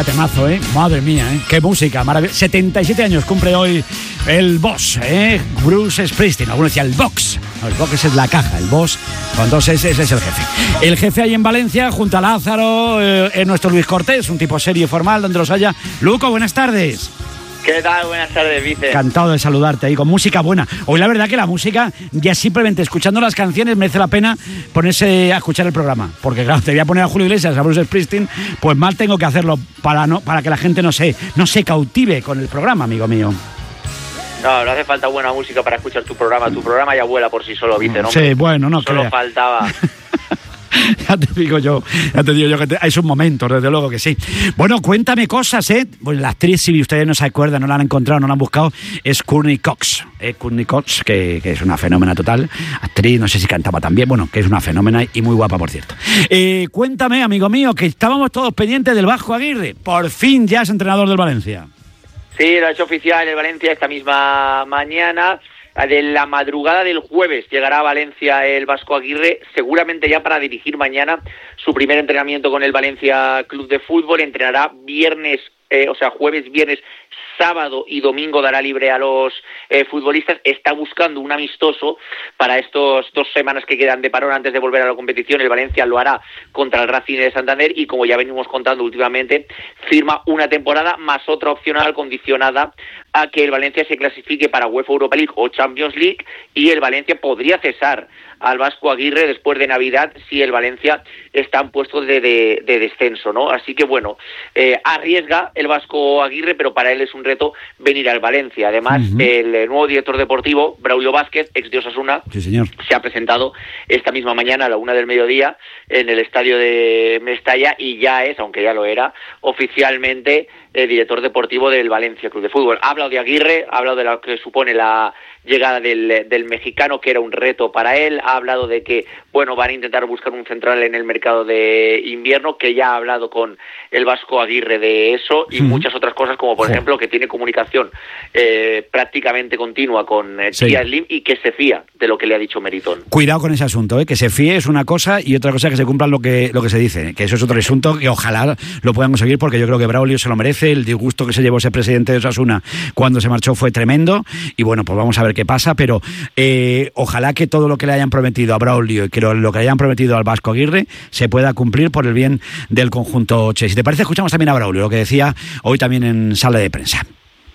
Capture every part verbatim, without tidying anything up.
temazo, ¿eh? Madre mía, ¿eh? Qué música, maravillosa. setenta y siete años cumple hoy el boss, ¿eh? Bruce Springsteen. Algunos decían el box. No, el box es la caja, el boss, con dos S, ese es el jefe. El jefe ahí en Valencia, junto a Lázaro, eh, es nuestro Luis Cortés, un tipo serio y formal, donde los haya. Luco, buenas tardes. ¿Qué tal? Buenas tardes, Vice. Encantado de saludarte ahí con música buena. Hoy la verdad que la música, ya simplemente escuchando las canciones, merece la pena ponerse a escuchar el programa. Porque claro, te voy a poner a Julio Iglesias, a Bruce Springsteen, pues mal tengo que hacerlo para no para que la gente no se, no se cautive con el programa, amigo mío. No, no hace falta buena música para escuchar tu programa. Tu programa ya vuela por sí solo, Vice, ¿no? Sí, bueno, no Solo crea. faltaba... Ya te digo yo, ya te digo yo que te, hay sus momentos, desde luego que sí. Bueno, cuéntame cosas, ¿eh? Pues la actriz, si ustedes no se acuerdan, no la han encontrado, no la han buscado, es Courteney Cox. ¿eh? Courteney Cox, que, que es una fenómena total. Actriz, no sé si cantaba también, bueno, que es una fenómena y muy guapa, por cierto. Eh, cuéntame, amigo mío, que estábamos todos pendientes del Vasco Aguirre. Por fin ya es entrenador del Valencia. Sí, lo ha hecho oficial el Valencia esta misma mañana. De la madrugada del jueves llegará a Valencia el Vasco Aguirre, seguramente ya para dirigir mañana su primer entrenamiento con el Valencia Club de Fútbol. Entrenará viernes, eh, o sea, jueves, viernes, sábado y domingo dará libre a los eh, futbolistas. Está buscando un amistoso para estos dos semanas que quedan de parón antes de volver a la competición. El Valencia lo hará contra el Racing de Santander y, como ya venimos contando últimamente, firma una temporada más otra opcional condicionada a que el Valencia se clasifique para UEFA Europa League o Champions League, y el Valencia podría cesar al Vasco Aguirre después de Navidad si el Valencia está en puestos de, de, de descenso, ¿no? Así que bueno, eh, arriesga el Vasco Aguirre, pero para él es un reto venir al Valencia. Además, uh-huh. el nuevo director deportivo, Braulio Vázquez, ex de Osasuna, sí, señor, se ha presentado esta misma mañana a la una del mediodía en el estadio de Mestalla y ya es, aunque ya lo era, oficialmente eh, director deportivo del Valencia Club de Fútbol. Ha hablado de Aguirre, ha hablado de lo que supone la llegada del, del mexicano, que era un reto para él. Ha hablado de que, bueno, van a intentar buscar un central en el mercado de invierno, que ya ha hablado con el Vasco Aguirre de eso, y uh-huh. muchas otras cosas, como por ejemplo que tiene comunicación eh, prácticamente continua con eh, sí. Tía Slim, y que se fía de lo que le ha dicho Meritón. Cuidado con ese asunto, ¿eh? Que se fíe es una cosa y otra cosa es que se cumpla lo que, lo que se dice, que eso es otro asunto que ojalá lo puedan conseguir, porque yo creo que Braulio se lo merece. El disgusto que se llevó ese presidente de Osasuna cuando se marchó fue tremendo, y bueno, pues vamos a ver qué pasa, pero eh, ojalá que todo lo que le hayan prometido a Braulio y que lo, lo que le hayan prometido al Vasco Aguirre se pueda cumplir por el bien del conjunto Che. Si te parece, escuchamos también a Braulio, lo que decía hoy también en sala de prensa.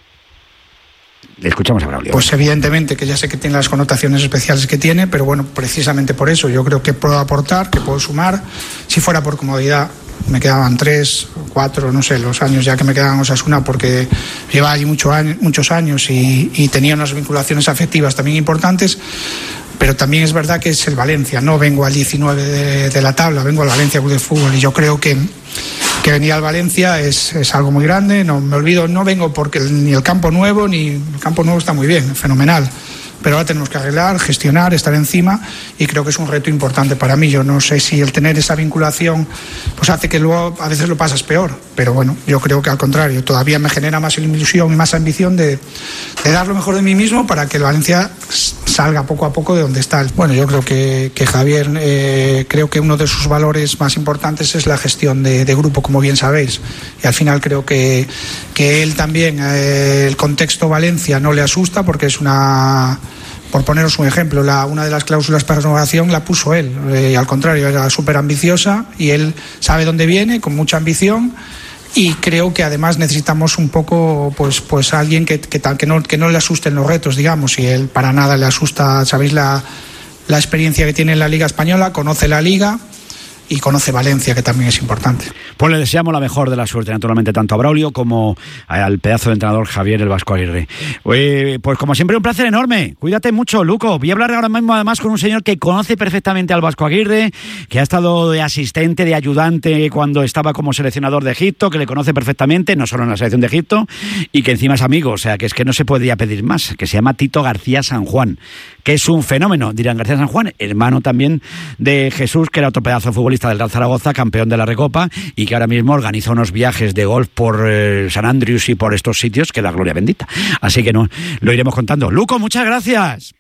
Le escuchamos a Braulio. Pues evidentemente que ya sé que tiene las connotaciones especiales que tiene, pero bueno, precisamente por eso yo creo que puedo aportar, que puedo sumar. Si fuera por comodidad, me quedaban tres, cuatro, no sé, los años ya que me quedaban en Osasuna, porque lleva allí mucho año, muchos años y, y tenía unas vinculaciones afectivas también importantes. Pero también es verdad que es el Valencia, no vengo al diecinueve de, de la tabla, vengo al Valencia Club de Fútbol, y yo creo que, que venir al Valencia es, es algo muy grande. No me olvido, no vengo porque el, ni el campo nuevo, ni el campo nuevo está muy bien, fenomenal, pero ahora tenemos que arreglar, gestionar, estar encima, y creo que es un reto importante para mí. Yo no sé si el tener esa vinculación pues hace que luego a veces lo pasas peor, pero bueno, yo creo que al contrario, todavía me genera más ilusión y más ambición de, de dar lo mejor de mí mismo para que el Valencia salga poco a poco de donde está. Bueno, yo creo que, que Javier, eh, creo que uno de sus valores más importantes es la gestión de, de grupo, como bien sabéis, y al final creo que, que él también, eh, el contexto Valencia no le asusta, porque es una... Por poneros un ejemplo, la, una de las cláusulas para renovación la puso él, eh, al contrario, era súper ambiciosa, y él sabe dónde viene, con mucha ambición, y creo que además necesitamos un poco, pues, pues alguien que, que, que, no, que no le asusten los retos, digamos, y él para nada le asusta. Sabéis la, la experiencia que tiene en la Liga Española, conoce la Liga y conoce Valencia, que también es importante. Pues le deseamos la mejor de la suerte, naturalmente, tanto a Braulio como al pedazo de entrenador Javier el Vasco Aguirre. Eh, pues como siempre, un placer enorme. Cuídate mucho, Luco. Voy a hablar ahora mismo además con un señor que conoce perfectamente al Vasco Aguirre, que ha estado de asistente, de ayudante cuando estaba como seleccionador de Egipto, que le conoce perfectamente, no solo en la selección de Egipto, y que encima es amigo, o sea, que es que no se podría pedir más, que se llama Tito García San Juan, que es un fenómeno. Dirán, García San Juan, hermano también de Jesús, que era otro pedazo de futbolista del Real Zaragoza, campeón de la Recopa, y que ahora mismo organiza unos viajes de golf por eh, San Andrews y por estos sitios, que la gloria bendita. Así que no, lo iremos contando. Luco, muchas gracias.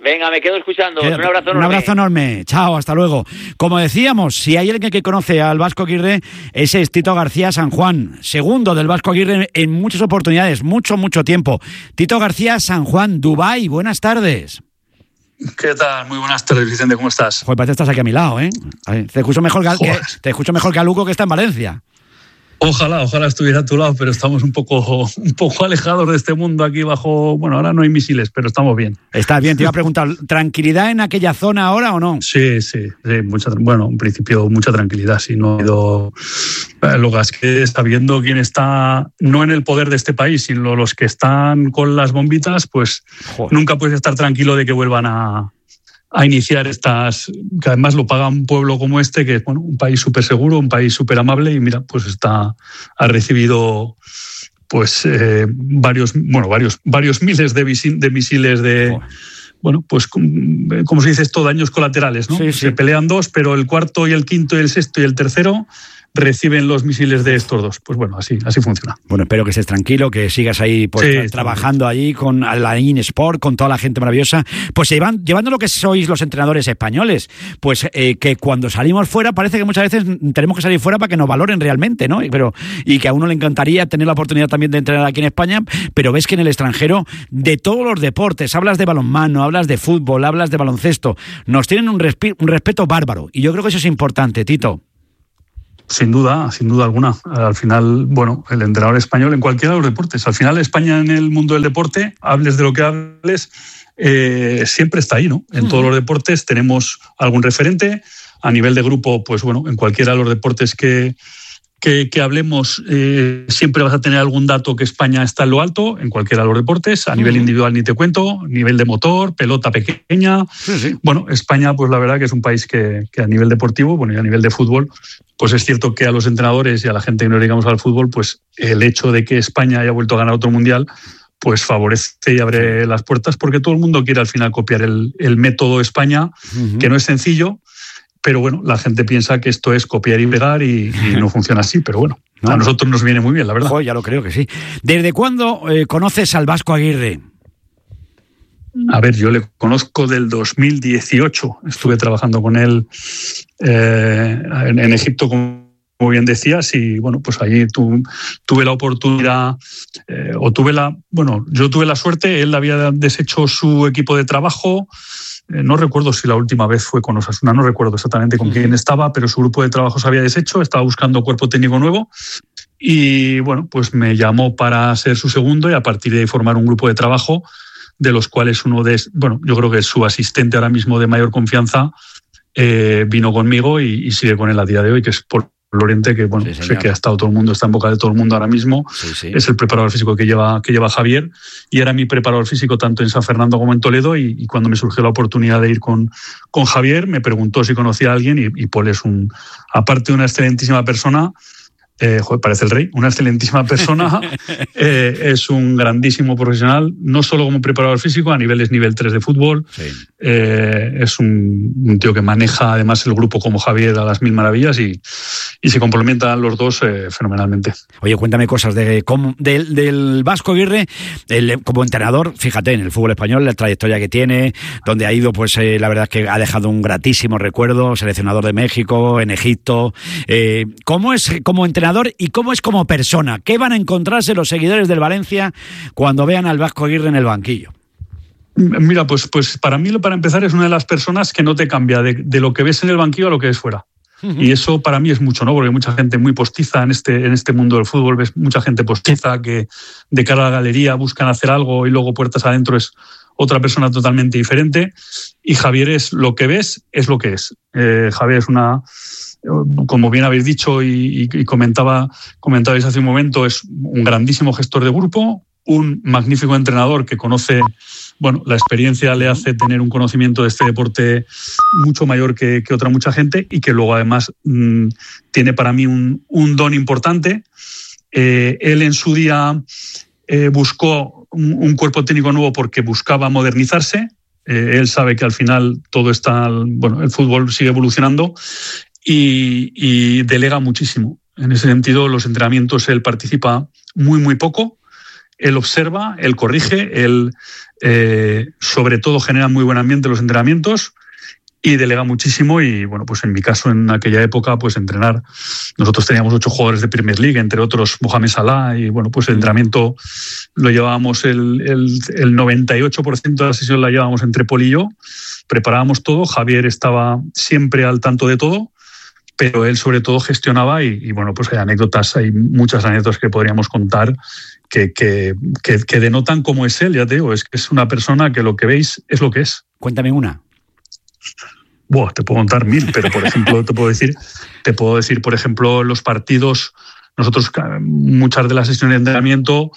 Venga, me quedo escuchando. Queda, un abrazo enorme. Un abrazo enorme. Chao, hasta luego. Como decíamos, si hay alguien que conoce al Vasco Aguirre, ese es Tito García San Juan, segundo del Vasco Aguirre en muchas oportunidades, mucho, mucho tiempo. Tito García San Juan, Dubái, buenas tardes. ¿Qué tal? Muy buenas tardes, Vicente, ¿cómo estás? Joder, parece que estás aquí a mi lado, ¿eh? Te escucho mejor que, que, te escucho mejor que a Luco, que está en Valencia. Ojalá, ojalá estuviera a tu lado, pero estamos un poco, un poco alejados de este mundo aquí bajo... Bueno, ahora no hay misiles, pero estamos bien. Estás bien, te iba a preguntar, ¿tranquilidad en aquella zona ahora o no? Sí, sí, sí mucha, bueno, en principio mucha tranquilidad, sí, no ha habido... Lo que es que sabiendo quién está, no en el poder de este país, sino los que están con las bombitas, pues Joder. Nunca puedes estar tranquilo de que vuelvan a... a iniciar estas, que además lo paga un pueblo como este, que es bueno, un país súper seguro, un país súper amable, y mira, pues está, ha recibido pues eh, varios, bueno, varios, varios miles de, visil, de misiles de, oh. bueno, pues como se dice esto, daños colaterales, ¿no? Sí, sí. Se pelean dos, pero el cuarto y el quinto y el sexto y el tercero reciben los misiles de estos dos. Pues bueno, así, así funciona. Bueno, espero que estés tranquilo, que sigas ahí pues, sí, trabajando allí con la InSport, con toda la gente maravillosa, pues llevan, llevando lo que sois los entrenadores españoles, pues eh, que cuando salimos fuera parece que muchas veces tenemos que salir fuera para que nos valoren realmente, ¿no? Pero, y que a uno le encantaría tener la oportunidad también de entrenar aquí en España, pero ves que en el extranjero, de todos los deportes, hablas de balonmano, hablas de fútbol, hablas de baloncesto, nos tienen un, respi- un respeto bárbaro, y yo creo que eso es importante, Tito. Sin duda, sin duda alguna. Al final, bueno, el entrenador español en cualquiera de los deportes. Al final, España en el mundo del deporte, hables de lo que hables, eh, siempre está ahí, ¿no? En uh-huh. todos los deportes tenemos algún referente. A nivel de grupo, pues bueno, en cualquiera de los deportes que, que, que hablemos, eh, siempre vas a tener algún dato que España está en lo alto, en cualquiera de los deportes. A uh-huh. nivel individual ni te cuento, nivel de motor, pelota pequeña. Sí, sí. Bueno, España, pues la verdad que es un país que, que a nivel deportivo, bueno, y a nivel de fútbol, pues es cierto que a los entrenadores y a la gente que nos dedicamos al fútbol, pues el hecho de que España haya vuelto a ganar otro mundial, pues favorece y abre las puertas, porque todo el mundo quiere al final copiar el, el método España, uh-huh. que no es sencillo, pero bueno, la gente piensa que esto es copiar y pegar y, y no funciona así, pero bueno, no, a nosotros nos viene muy bien, la verdad. Joder, ya lo creo que sí. ¿Desde cuándo eh, conoces al Vasco Aguirre? A ver, yo le conozco del dos mil dieciocho. Estuve trabajando con él eh, en, en Egipto, como bien decías, y bueno, pues allí tu, tuve la oportunidad, eh, o tuve la, bueno, yo tuve la suerte, él había deshecho su equipo de trabajo. Eh, no recuerdo si la última vez fue con Osasuna, no recuerdo exactamente con quién estaba, pero su grupo de trabajo se había deshecho, estaba buscando cuerpo técnico nuevo. Y bueno, pues me llamó para ser su segundo y a partir de ahí formar un grupo de trabajo, de los cuales uno de, bueno, yo creo que es su asistente ahora mismo de mayor confianza, eh, vino conmigo y, y sigue con él a día de hoy, que es por Lorente, que bueno, sí, sé que ha estado todo el mundo, está en boca de todo el mundo ahora mismo. Sí, sí. Es el preparador físico que lleva, que lleva Javier, y era mi preparador físico tanto en San Fernando como en Toledo, y, y cuando me surgió la oportunidad de ir con, con Javier, me preguntó si conocía a alguien, y, y Paul es un, aparte de una excelentísima persona, Eh, joder, parece el rey, una excelentísima persona, eh, es un grandísimo profesional, no solo como preparador físico, a niveles nivel tres de fútbol, sí. eh, es un, un tío que maneja además el grupo como Javier a las mil maravillas y, y se complementan los dos eh, fenomenalmente. Oye, cuéntame cosas de, como, del, del Vasco Aguirre, el, como entrenador, fíjate, en el fútbol español, la trayectoria que tiene, donde ha ido, pues eh, la verdad es que ha dejado un gratísimo recuerdo, seleccionador de México, en Egipto, eh, ¿cómo es como entrenador y cómo es como persona? ¿Qué van a encontrarse los seguidores del Valencia cuando vean al Vasco Aguirre en el banquillo? Mira, pues, pues para mí, para empezar, es una de las personas que no te cambia de, de lo que ves en el banquillo a lo que ves fuera. Uh-huh. Y eso para mí es mucho, ¿no? Porque hay mucha gente muy postiza en este, en este mundo del fútbol, ves mucha gente postiza que de cara a la galería buscan hacer algo y luego puertas adentro es otra persona totalmente diferente. Y Javier es lo que ves, es lo que es. Eh, Javier es una... Como bien habéis dicho y, y comentaba, comentabais hace un momento, es un grandísimo gestor de grupo, un magnífico entrenador que conoce, bueno, la experiencia le hace tener un conocimiento de este deporte mucho mayor que, que otra mucha gente y que luego además mmm, tiene para mí un, un don importante. Eh, él en su día eh, buscó un, un cuerpo técnico nuevo porque buscaba modernizarse. Eh, él sabe que al final todo está, bueno, el fútbol sigue evolucionando. Y, y delega muchísimo. En ese sentido, los entrenamientos él participa muy, muy poco. él observa, él corrige, él eh, sobre todo genera muy buen ambiente en los entrenamientos y delega muchísimo. Y bueno, pues en mi caso, en aquella época, pues entrenar, nosotros teníamos ocho jugadores de Premier League, entre otros Mohamed Salah, y bueno, pues el entrenamiento lo llevábamos el, el, el noventa y ocho por ciento de la sesión la llevábamos entre Pol y yo, preparábamos todo, Javier estaba siempre al tanto de todo, pero él sobre todo gestionaba y, y bueno, pues hay anécdotas, hay muchas anécdotas que podríamos contar que, que, que, que denotan cómo es él, ya te digo, es que es una persona que lo que veis es lo que es. Cuéntame una. Buah, te puedo contar mil, pero por ejemplo te puedo decir, te puedo decir, por ejemplo, los partidos, nosotros muchas de las sesiones de entrenamiento,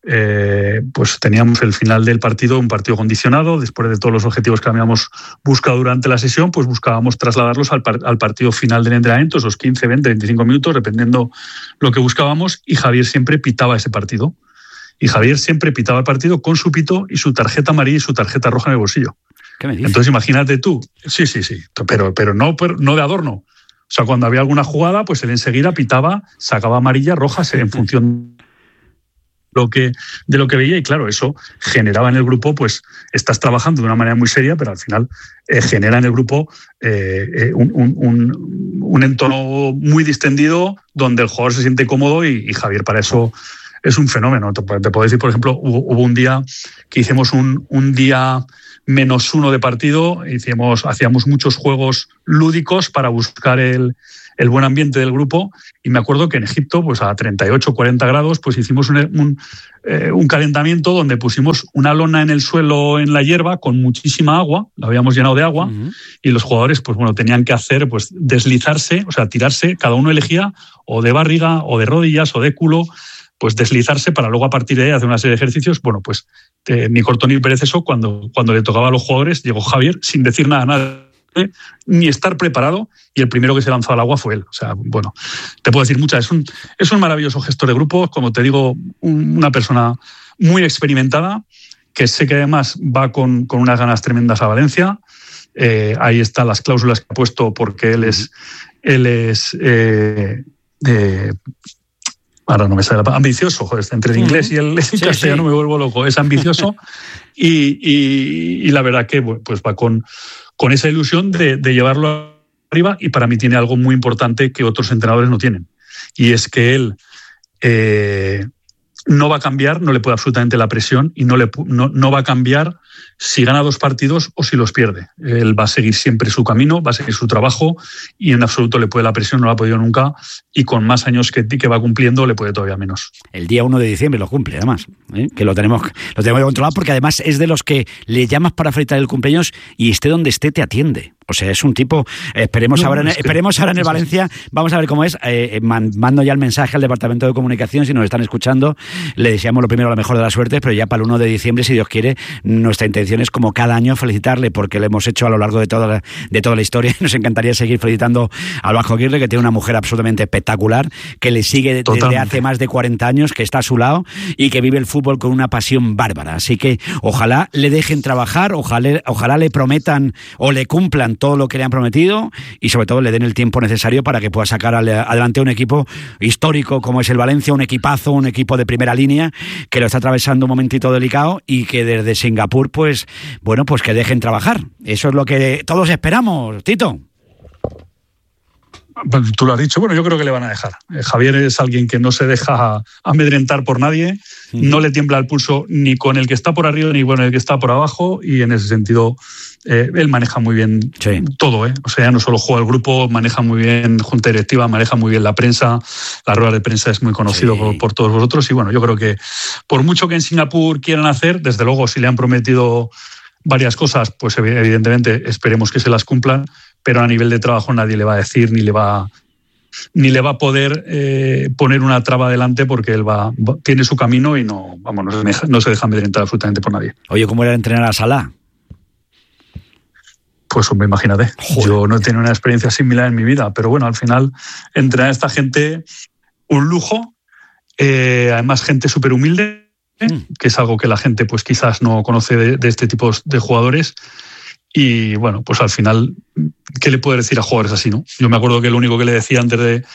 eh, pues teníamos el final del partido, un partido condicionado, después de todos los objetivos que habíamos buscado durante la sesión, pues buscábamos trasladarlos al, par- al partido final del entrenamiento, esos quince, veinte, veinticinco minutos, dependiendo lo que buscábamos, y Javier siempre pitaba ese partido. Y Javier siempre pitaba el partido con su pito y su tarjeta amarilla y su tarjeta roja en el bolsillo. ¿Qué me dices? Entonces imagínate tú, sí, sí, sí, pero, pero, no, pero no de adorno. O sea, cuando había alguna jugada, pues él enseguida pitaba, sacaba amarillas, rojas en función de lo que, de lo que veía. Y claro, eso generaba en el grupo, pues estás trabajando de una manera muy seria, pero al final eh, genera en el grupo eh, eh, un, un, un, un entorno muy distendido donde el jugador se siente cómodo y, y Javier para eso es un fenómeno. Te, te puedo decir, por ejemplo, hubo, hubo un día que hicimos un, un día menos uno de partido, hicimos, hacíamos muchos juegos lúdicos para buscar el, el buen ambiente del grupo, y me acuerdo que en Egipto, pues a treinta y ocho, cuarenta grados, pues hicimos un, un, eh, un calentamiento donde pusimos una lona en el suelo en la hierba con muchísima agua, la habíamos llenado de agua, uh-huh. y los jugadores pues bueno, tenían que hacer, pues deslizarse, o sea, tirarse, cada uno elegía o de barriga o de rodillas o de culo, pues deslizarse para luego a partir de ahí hacer una serie de ejercicios. Bueno, pues eh, ni corto ni perezoso, cuando, cuando le tocaba a los jugadores, llegó Javier sin decir nada, nada, eh, ni estar preparado, y el primero que se lanzó al agua fue él. O sea, bueno, te puedo decir muchas. Es un, es un maravilloso gestor de grupos, como te digo, un, una persona muy experimentada, que sé que además va con, con unas ganas tremendas a Valencia. Eh, ahí están las cláusulas que ha puesto, porque él es, él es eh, eh, ahora no me sale la palabra, ambicioso, joder, entre el inglés y el sí, castellano sí. Me vuelvo loco, es ambicioso y, y, y la verdad que pues va con, con esa ilusión de, de llevarlo arriba, y para mí tiene algo muy importante que otros entrenadores no tienen, y es que él eh, no va a cambiar, no le puede absolutamente la presión, y no, le, no, no va a cambiar si gana dos partidos o si los pierde. Él va a seguir siempre su camino, va a seguir su trabajo, y en absoluto le puede la presión, no la ha podido nunca, y con más años que, que va cumpliendo le puede todavía menos. El día uno de diciembre lo cumple, además, ¿eh? que lo tenemos, lo tenemos controlado, porque además es de los que le llamas para felicitar el cumpleaños y esté donde esté te atiende. O sea, es un tipo, esperemos no, ahora, en, es que, esperemos ahora en el Valencia, vamos a ver cómo es. Eh, mando ya el mensaje al Departamento de Comunicación, si nos están escuchando, le deseamos lo primero, la mejor de las suertes, pero ya para el uno de diciembre, si Dios quiere, nuestra intención es, como cada año, felicitarle, porque lo hemos hecho a lo largo de toda la, de toda la historia. Nos encantaría seguir felicitando al Vasco Aguirre, que tiene una mujer absolutamente espectacular, que le sigue Totalmente. desde hace más de cuarenta años, que está a su lado y que vive el fútbol con una pasión bárbara. Así que ojalá le dejen trabajar, ojalá, ojalá le prometan o le cumplan todo lo que le han prometido, y sobre todo le den el tiempo necesario para que pueda sacar adelante un equipo histórico como es el Valencia, un equipazo, un equipo de primera línea que lo está atravesando un momentito delicado, y que desde Singapur pues bueno, pues que dejen trabajar. Eso es lo que todos esperamos, Tito. Tú lo has dicho, bueno, yo creo que le van a dejar. Javier es alguien que no se deja amedrentar por nadie, uh-huh. no le tiembla el pulso ni con el que está por arriba ni con el que está por abajo, y en ese sentido eh, él maneja muy bien sí. todo, ¿eh? O sea, no solo juega el grupo, maneja muy bien junta directiva, maneja muy bien la prensa, la rueda de prensa es muy conocido sí. por, por todos vosotros, y bueno, yo creo que por mucho que en Singapur quieran hacer, desde luego si le han prometido varias cosas, pues evidentemente esperemos que se las cumplan, pero a nivel de trabajo nadie le va a decir ni le va ni le va a poder eh, poner una traba adelante, porque él va, va tiene su camino y no vamos no se deja, no se deja amedrentar absolutamente por nadie. Oye, ¿cómo era entrenar a Salah? Pues hombre, imagínate, Joder. Yo no he tenido una experiencia similar en mi vida, pero bueno, al final entrenar a esta gente, un lujo, eh, además gente súper humilde, ¿eh? mm. que es algo que la gente pues quizás no conoce de, de este tipo de jugadores. Y bueno, pues al final, ¿qué le puedo decir a jugadores así, no? Yo me acuerdo que lo único que le decía antes de,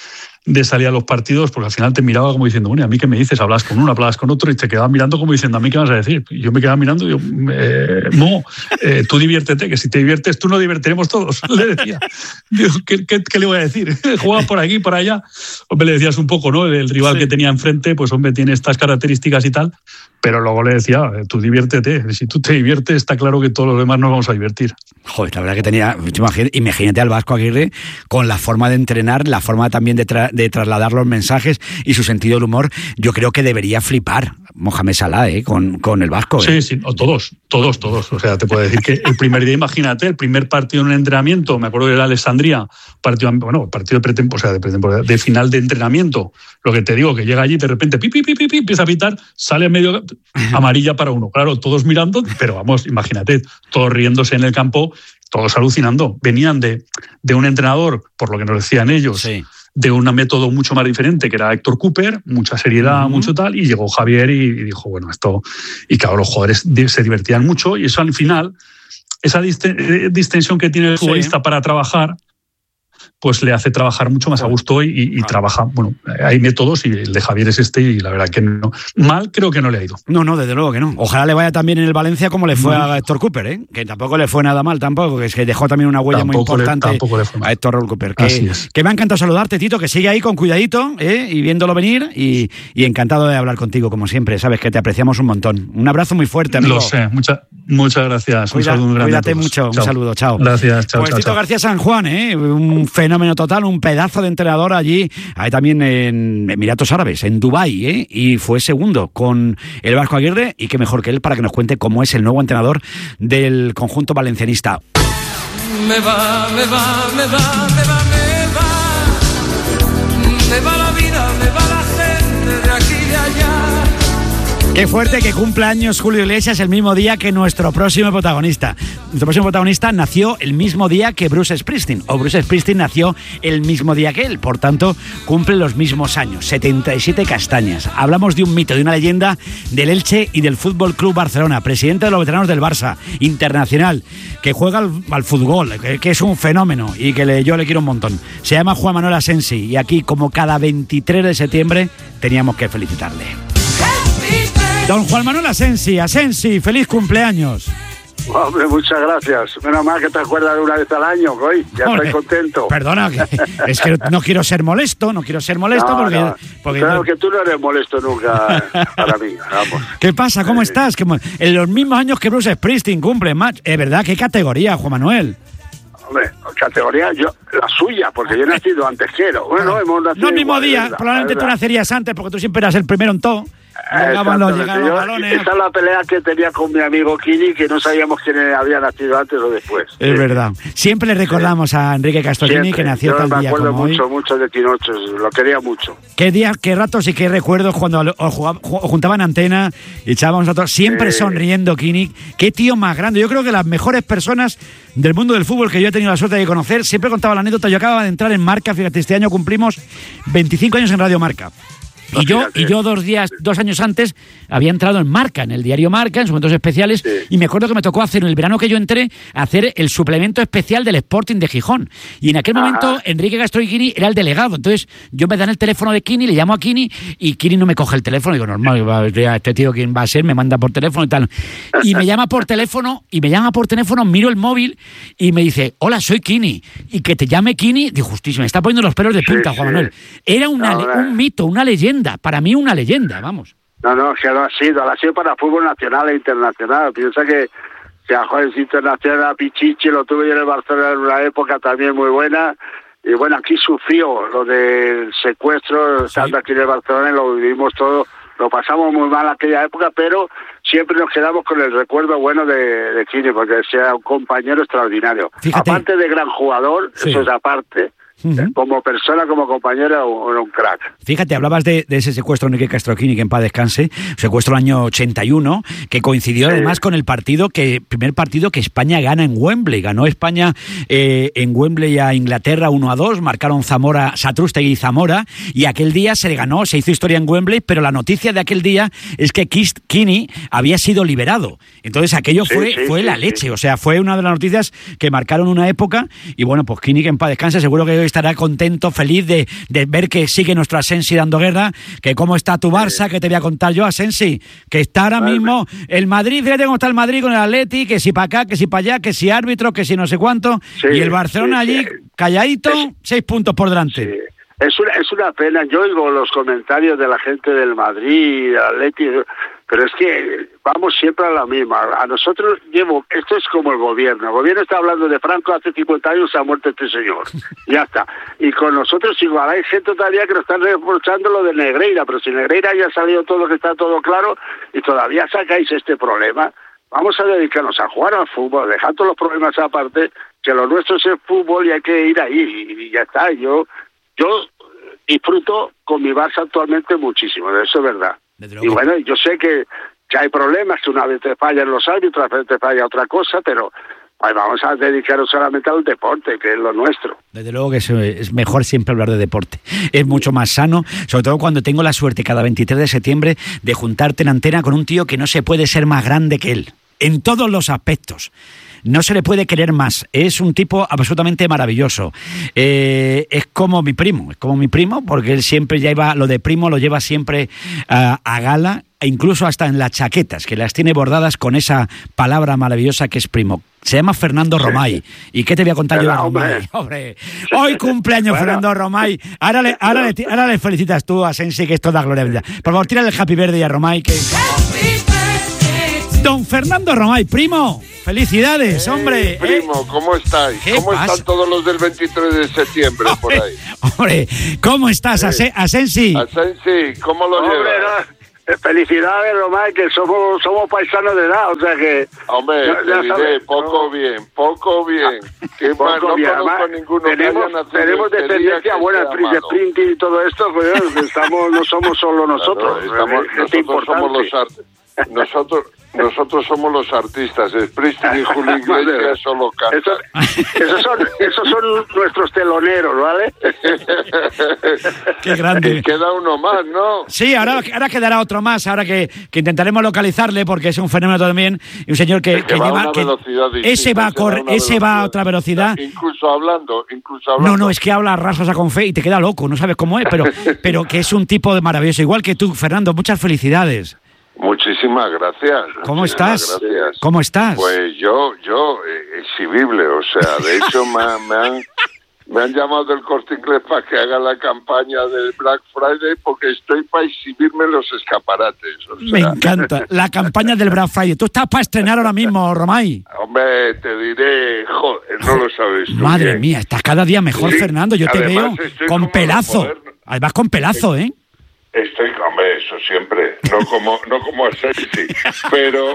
de salir a los partidos, porque al final te miraba como diciendo, bueno, ¿a mí qué me dices? Hablas con uno, hablas con otro, y te quedabas mirando como diciendo, ¿a mí qué vas a decir? Y yo me quedaba mirando y yo, eh, no, eh, tú diviértete, que si te diviertes tú nos divertiremos todos, le decía. Digo, ¿qué, qué, qué le voy a decir? Juega por aquí, por allá. Hombre, le decías un poco, ¿no? El rival sí. que tenía enfrente, pues hombre, tiene estas características y tal, pero luego le decía, tú diviértete, si tú te diviertes, está claro que todos los demás nos vamos a divertir. Joder, la verdad que tenía, imagínate al Vasco Aguirre con la forma de entrenar, la forma también de, tra- de trasladar los mensajes y su sentido del humor. Yo creo que debería flipar Mohamed Salah, ¿eh? con, con el Vasco. ¿eh? Sí, sí, o todos, todos, todos. O sea, te puedo decir que el primer día, imagínate, el primer partido en un entrenamiento, me acuerdo que era Alessandria, partido, bueno, partido de pretemporada, o sea, de pretemporada, de final de entrenamiento. Lo que te digo, que llega allí de repente, pi, pi, pi, pi, pi, empieza a pitar, sale a medio, amarilla para uno. Claro, todos mirando, pero vamos, imagínate, todos riéndose en el campo, todos alucinando. Venían de, de un entrenador, por lo que nos decían ellos, sí. de un método mucho más diferente, que era Héctor Cooper, mucha seriedad, uh-huh. mucho tal, y llegó Javier y, y dijo, bueno, esto... Y claro, los jugadores se divertían mucho, y eso al final, esa distensión que tiene el futbolista sí. para trabajar, pues le hace trabajar mucho más a gusto y, y, y trabaja. Bueno, hay métodos y el de Javier es este y la verdad que no. Mal creo que no le ha ido. No, no, desde luego que no. Ojalá le vaya también en el Valencia como le fue no. a Héctor Cooper, ¿eh? Que tampoco le fue nada mal tampoco, que es que dejó también una huella tampoco muy importante le, le fue mal. a Héctor Cooper. Que, que me ha encantado saludarte, Tito, que sigue ahí con cuidadito, ¿eh? Y viéndolo venir y, y encantado de hablar contigo como siempre. Sabes que te apreciamos un montón. Un abrazo muy fuerte, amigo. Lo sé. Mucha, muchas gracias. Cuida, un saludo grande cuídate a todos. mucho. Chao. Un saludo. Chao. Gracias. Chao, pues chao, Tito chao. García San Juan, ¿eh? Un fenómeno total, un pedazo de entrenador allí, ahí también en Emiratos Árabes, en Dubái, ¿eh? Y fue segundo con el Vasco Aguirre, y qué mejor que él para que nos cuente cómo es el nuevo entrenador del conjunto valencianista. Me va, me va, me va, me va, me va, me va la vida, me va la gente de aquí y de allá. Qué fuerte que cumple años Julio Iglesias el mismo día que nuestro próximo protagonista. Nuestro próximo protagonista nació el mismo día que Bruce Springsteen, o Bruce Springsteen nació el mismo día que él, por tanto cumple los mismos años, setenta y siete castañas. Hablamos de un mito, de una leyenda del Elche y del Fútbol Club Barcelona, presidente de los veteranos del Barça, internacional, que juega al, al fútbol, que, que es un fenómeno y que le, yo le quiero un montón. Se llama Juan Manuel Asensi y aquí, como cada veintitrés de septiembre, teníamos que felicitarle. Don Juan Manuel Asensi, Asensi, feliz cumpleaños. Hombre, muchas gracias. Menos mal que te acuerdas de una vez al año, hoy. Ya Hombre, estoy contento. Perdona, que, es que no quiero ser molesto, no quiero ser molesto no, porque, no. porque... Claro que tú no eres molesto nunca para mí, vamos. ¿Qué pasa? ¿Cómo sí. estás? En los mismos años que Bruce Springsteen cumple, match. Es verdad, ¿qué categoría, Juan Manuel? Hombre, categoría, yo, la suya, porque yo he nacido antes que él. Bueno, no, hemos nacido no el mismo igual, día, verdad, probablemente tú nacerías antes, porque tú siempre eras el primero en todo. Llegaban los, llegaban los balones. Esa es la pelea que tenía con mi amigo Kini, que no sabíamos quién había nacido antes o después. Es sí. verdad. Siempre le recordamos sí. a Enrique Castro Kini que nació yo tal me día acuerdo como mucho, hoy. mucho de Tinocho, lo quería mucho. Qué días, qué ratos y qué recuerdos cuando os, jugaba, os juntaban antena y echábamos a todos, siempre sí. sonriendo, Kini. Qué tío más grande. Yo creo que las mejores personas del mundo del fútbol que yo he tenido la suerte de conocer, siempre contaba la anécdota. Yo acababa de entrar en Marca, fíjate, este año cumplimos veinticinco años en Radio Marca. Y yo, y yo dos días, dos años antes había entrado en Marca, en el diario Marca, en sus momentos especiales, sí. y me acuerdo que me tocó hacer, en el verano que yo entré, hacer el suplemento especial del Sporting de Gijón. Y en aquel Ajá. momento Enrique Castro Kini era el delegado. Entonces yo me dan el teléfono de Kini, le llamo a Kini, y Kini no me coge el teléfono. Digo, normal, este tío quién va a ser, me manda por teléfono y tal. Y me llama por teléfono, y me llama por teléfono, miro el móvil, y me dice, hola, soy Kini. Y que te llame Kini, digo, justísimo, me está poniendo los pelos de punta, sí, Juan Manuel. Era una, no, un mito, una leyenda. Para mí una leyenda, vamos. No, no, que lo ha sido, lo ha sido para fútbol nacional e internacional. Piensa que, que a jueces internacional, Pichichi, lo tuve yo en el Barcelona en una época también muy buena. Y bueno, aquí sufrió lo del secuestro, sí. estando aquí en el Barcelona, y lo vivimos todo. Lo pasamos muy mal aquella época, pero siempre nos quedamos con el recuerdo bueno de, de Kini, porque sea un compañero extraordinario. Fíjate. Aparte de gran jugador, sí. eso es aparte. Uh-huh. Como persona, como compañera, un, un crack. Fíjate, hablabas de, de ese secuestro de Enrique Castro Kini, que en paz descanse, secuestro del año ochenta y uno, que coincidió sí. además con el partido que primer partido que España gana en Wembley. Ganó España eh, en Wembley a Inglaterra uno a dos, marcaron Zamora, Satrústegui y Zamora, y aquel día se le ganó, se hizo historia en Wembley, pero la noticia de aquel día es que Kini había sido liberado. Entonces aquello sí, fue, sí, fue sí, la sí. leche, o sea, fue una de las noticias que marcaron una época, y bueno, pues Kini, que en paz descanse, seguro que estará contento, feliz de, de ver que sigue nuestro Asensi dando guerra, que cómo está tu Barça, que te voy a contar yo, Asensi, que está ahora mismo el Madrid, fíjate cómo está el Madrid con el Atleti, que si para acá, que si para allá, que si árbitro, que si no sé cuánto, sí, y el Barcelona sí, allí, sí. calladito, es, seis puntos por delante. Sí. Es una, es una pena, yo oigo los comentarios de la gente del Madrid, Atleti, pero es que vamos siempre a la misma. A nosotros llevo, esto es como el gobierno. El gobierno está hablando de Franco, hace cincuenta años se ha muerto este señor. Ya está. Y con nosotros igual hay gente todavía que nos están reprochando lo de Negreira, pero si Negreira ya ha salido todo, que está todo claro, y todavía sacáis este problema. Vamos a dedicarnos a jugar al fútbol, dejar todos los problemas aparte, que lo nuestro es el fútbol y hay que ir ahí, y ya está. Yo Yo disfruto con mi Barça actualmente muchísimo, eso es verdad. Y bueno, yo sé que, que hay problemas, que una vez te fallan los árbitros, otra vez te falla otra cosa, pero ay, vamos a dedicarnos solamente al deporte, que es lo nuestro. Desde luego que es mejor siempre hablar de deporte. Es mucho más sano, sobre todo cuando tengo la suerte cada veintitrés de septiembre de juntarte en antena con un tío que no se puede ser más grande que él, en todos los aspectos. No se le puede querer más. Es un tipo absolutamente maravilloso. Eh, es como mi primo, es como mi primo, porque él siempre lleva, lo de primo lo lleva siempre uh, a gala, e incluso hasta en las chaquetas, que las tiene bordadas con esa palabra maravillosa que es primo. Se llama Fernando Romay. ¿Y qué te voy a contar yo de Romay? Hombre, hoy cumpleaños bueno. Fernando Romay. Ahora le, ahora, le, ahora le felicitas tú a Sensi, que es toda gloria bendita. Por favor, tírale el happy birthday a Romay, que... Don Fernando Romay, primo, felicidades, hey, hombre. Primo, ¿eh? ¿Cómo estáis? ¿Cómo pasa? Están todos los del veintitrés de septiembre hombre, por ahí? Hombre, ¿cómo estás, hey. Asensi? Asensi, ¿cómo lo hombre, llevas? No, felicidades, Romay, que somos somos paisanos de edad, o sea que... Hombre, ya, ya te diré, sabes, poco no. bien, poco bien. ¿Qué poco más? No bien. conozco Además, ninguno tenemos, que tenemos descendencia buena, de Sprinting y todo esto, pues estamos, no somos solo nosotros. Claro, estamos, es, nosotros es importante. somos los artes. Nosotros nosotros somos los artistas, Springsteen y Julio Iglesias solo cantan. Eso, esos, son, esos son nuestros teloneros, ¿vale? Qué grande. Y queda uno más, ¿no? Sí, ahora, ahora quedará otro más, ahora que, que intentaremos localizarle, porque es un fenómeno también, y un señor que, es que, que va lleva... A una que velocidad distinta, ese va a correr, ese velocidad. va a otra velocidad. Incluso hablando, incluso hablando. No, no, es que habla rasas a con fe y te queda loco, no sabes cómo es, pero, pero que es un tipo de maravilloso, igual que tú, Fernando, muchas felicidades. Muchísimas gracias. ¿Cómo muchísimas estás? Gracias. ¿Cómo estás? Pues yo, yo, eh, exhibible, o sea, de hecho me, me, han, me han llamado del Corte Inglés para que haga la campaña del Black Friday porque estoy para exhibirme en los escaparates. O sea. Me encanta, la campaña del Black Friday. Tú estás para estrenar ahora mismo, Romay. Hombre, te diré, joder, no lo sabes tú. Madre bien. mía, estás cada día mejor, sí. Fernando, yo te Además, veo con pelazo. Además con pelazo, ¿eh? Estoy, hombre, eso siempre, no como no como Asensi, pero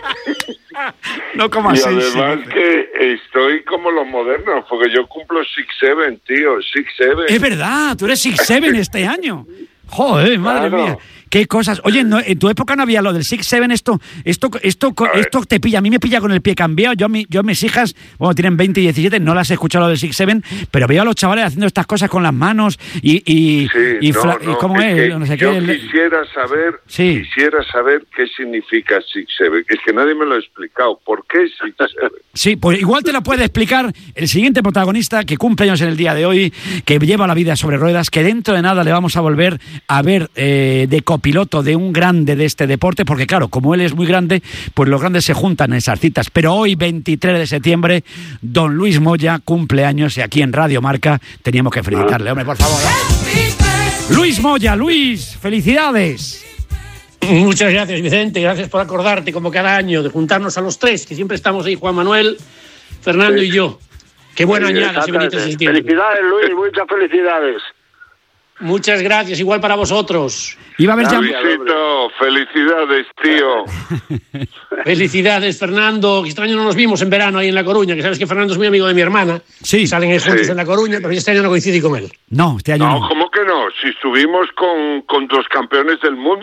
no como y Asensi. además que estoy como los modernos, porque yo cumplo six seven, tío, six seven. Es verdad, tú eres six seven este año. Joder, madre claro. mía. Qué cosas. Oye, no, en tu época no había lo del six seven, esto, esto, esto, esto te pilla. A mí me pilla con el pie cambiado. Yo, mi, yo mis hijas, bueno, tienen veinte y diecisiete, no las he escuchado lo del six seven, pero veo a los chavales haciendo estas cosas con las manos y, y, sí, y, no, fla, no, y cómo es, es no sé yo qué. quisiera saber, sí. quisiera saber qué significa six seven. Es que nadie me lo ha explicado. ¿Por qué six seven? Sí, pues igual te lo puede explicar el siguiente protagonista que cumple años en el día de hoy, que lleva la vida sobre ruedas, que dentro de nada le vamos a volver a ver eh, de copiloto de un grande de este deporte, porque claro, como él es muy grande, pues los grandes se juntan en esas citas. Pero hoy, veintitrés de septiembre, don Luis Moya cumple años y aquí en Radio Marca teníamos que felicitarle. Hombre, por favor. Luis Moya, Luis, felicidades. Muchas gracias, Vicente, gracias por acordarte como cada año de juntarnos a los tres, que siempre estamos ahí, Juan Manuel, Fernando sí. y yo. Qué buena sí, añada, si veintitrés de septiembre. Felicidades, Luis, muchas felicidades. Muchas gracias, igual para vosotros. Iba a haber Luisito, felicidades, tío. Felicidades, Fernando. Este año no nos vimos en verano ahí en La Coruña, que sabes que Fernando es muy amigo de mi hermana. Sí. Salen ahí juntos sí. en La Coruña, pero este año no coincidí con él. No, este año no. No, ¿cómo que no? Si estuvimos con, con dos campeones del mundo.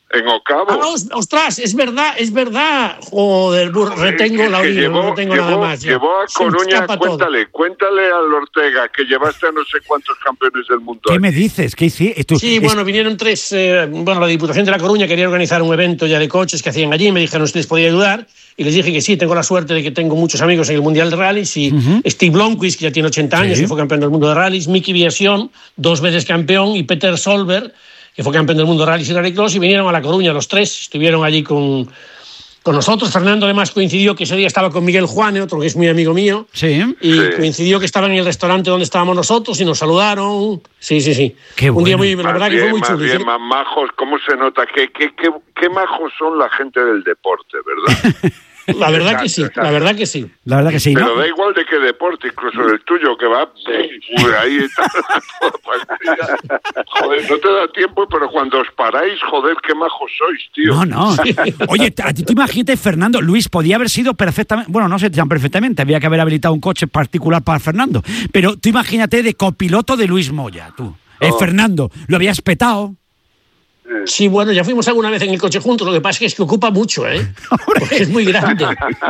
en Ocavo. Ah, ostras, es verdad, es verdad. Joder, burro, retengo la orilla, llevó, no tengo llevó, nada más. Ya. Llevó a Coruña, cuéntale, todo. cuéntale al Ortega que llevaste a no sé cuántos campeones del mundo. ¿Qué me dices? ¿Qué hiciste? Sí, es... bueno, vinieron tres, eh, bueno, la Diputación de La Coruña quería organizar un evento ya de coches que hacían allí, me dijeron si les podía ayudar, y les dije que sí, tengo la suerte de que tengo muchos amigos en el Mundial de Rallys, y uh-huh. Steve Blomqvist, que ya tiene ochenta años, sí. que fue campeón del mundo de rallys, Mickey Viasion, dos veces campeón, y Peter Solberg, que fue campeón del mundo de rallys y rallycross, y vinieron a La Coruña los tres, estuvieron allí con, con nosotros. Fernando además coincidió que ese día estaba con Miguel Juane, otro que es muy amigo mío, sí. y sí. coincidió que estaba en el restaurante donde estábamos nosotros y nos saludaron. Sí, sí, sí. Qué bueno. Un día muy, la verdad más que bien, fue muy más chulo. Bien, más majos, ¿cómo se nota? ¿Qué, qué, qué, qué majos son la gente del deporte, ¿verdad? La verdad que sí, la verdad que sí. La verdad que sí, Pero ¿no? da igual de qué deporte, incluso el tuyo, que va por ahí está toda. Joder, no te da tiempo, pero cuando os paráis, joder, qué majos sois, tío. No, no. Oye, a ti te imagínate, Fernando, Luis, podía haber sido perfectamente, bueno, no sé tan perfectamente, había que haber habilitado un coche particular para Fernando, pero tú imagínate de copiloto de Luis Moya, tú. Oh. Eh, Fernando, lo habías petado. Sí, bueno, ya fuimos alguna vez en el coche juntos, lo que pasa es que ocupa mucho, ¿eh? Porque es muy grande.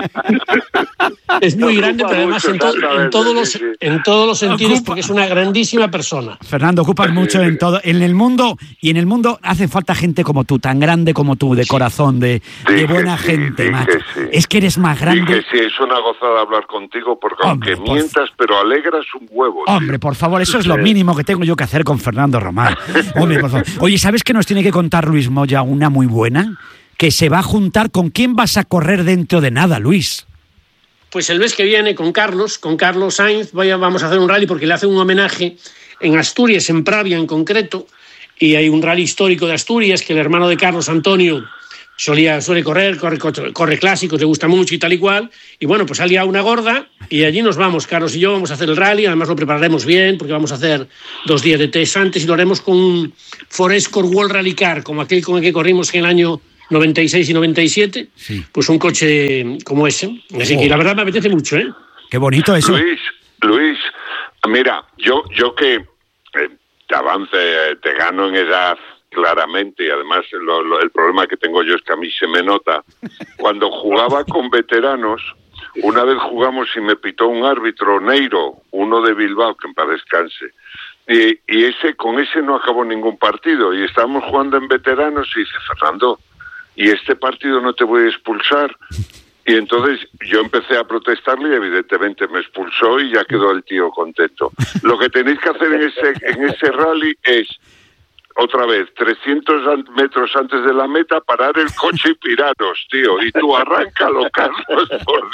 Es muy grande, pero además en, to en, todos los, en todos los sentidos, ocupa. Porque es una grandísima persona. Fernando, ocupas mucho en todo, en el mundo, y en el mundo hace falta gente como tú, tan grande como tú, de corazón, de, de buena sí, gente, macho. Sí. Es que eres más grande. Sí, es una gozada hablar contigo, porque hombre, aunque mientas, pero alegras un huevo. Hombre, tío. Por favor, eso es lo mínimo que tengo yo que hacer con Fernando Román. Hombre, por favor. Oye, ¿sabes qué nos tiene que contar Luis Moya una muy buena? Que se va a juntar con quién vas a correr dentro de nada, Luis. Pues el mes que viene con Carlos, con Carlos Sainz, voy a, vamos a hacer un rally porque le hace un homenaje en Asturias, en Pravia en concreto, y hay un rally histórico de Asturias que el hermano de Carlos, Antonio, solía, suele correr, corre, corre clásicos, le gusta mucho y tal y cual, y bueno, pues salía una gorda y allí nos vamos, Carlos y yo, vamos a hacer el rally, además lo prepararemos bien porque vamos a hacer dos días de test antes y lo haremos con un Forescore World Rally Car, como aquel con el que corrimos en el año noventa y seis y noventa y siete, sí. Pues un coche como ese, así oh. que la verdad me apetece mucho, ¿eh? Qué bonito eso. Luis, Luis, mira, yo, yo que eh, te avance, eh, te gano en edad, claramente, y además lo, lo, el problema que tengo yo es que a mí se me nota. Cuando jugaba con veteranos, una vez jugamos y me pitó un árbitro, Neiro, uno de Bilbao, que en paz descanse, y, y ese con ese no acabó ningún partido, y estábamos jugando en veteranos y dice, Fernando, y este partido no te voy a expulsar. Y entonces yo empecé a protestarle y evidentemente me expulsó y ya quedó el tío contento. Lo que tenéis que hacer en ese, en ese rally es, otra vez, trescientos metros antes de la meta, parar el coche y piraros, tío. Y tú arráncalo, Carlos, por